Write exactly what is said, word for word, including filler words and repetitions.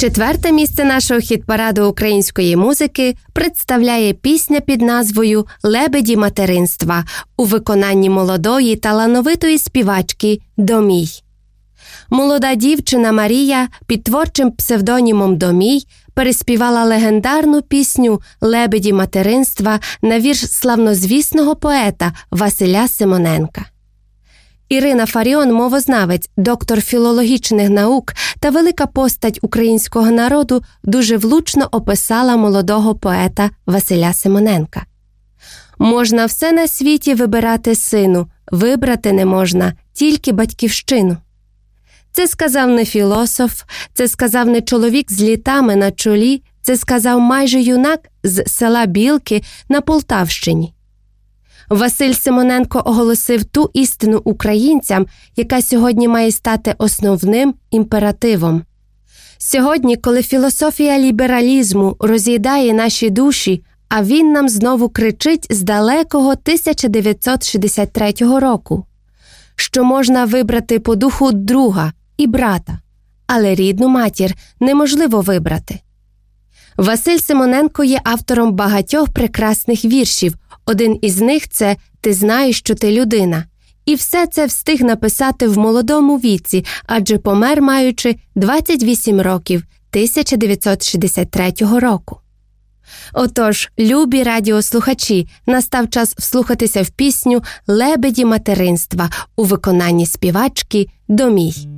Четверте місце нашого хіт-параду української музики представляє пісня під назвою «Лебеді материнства» у виконанні молодої талановитої співачки Домій. Молода дівчина Марія під творчим псевдонімом Домій переспівала легендарну пісню «Лебеді материнства» на вірш славнозвісного поета Василя Симоненка. Ірина Фаріон, мовознавець, доктор філологічних наук та велика постать українського народу, дуже влучно описала молодого поета Василя Симоненка. «Можна все на світі вибирати, сину, вибрати не можна тільки батьківщину». Це сказав не філософ, це сказав не чоловік з літами на чолі, це сказав майже юнак з села Білки на Полтавщині. Василь Симоненко оголосив ту істину українцям, яка сьогодні має стати основним імперативом. Сьогодні, коли філософія лібералізму роз'їдає наші душі, а він нам знову кричить з далекого тисяча дев'ятсот шістдесят третього року, що можна вибрати по духу друга і брата, але рідну матір неможливо вибрати. Василь Симоненко є автором багатьох прекрасних віршів. Один із них – це «Ти знаєш, що ти людина». І все це встиг написати в молодому віці, адже помер маючи двадцять вісім років, тисяча дев'ятсот шістдесят третього року. Отож, любі радіослухачі, настав час вслухатися в пісню «Лебеді материнства» у виконанні співачки Домій.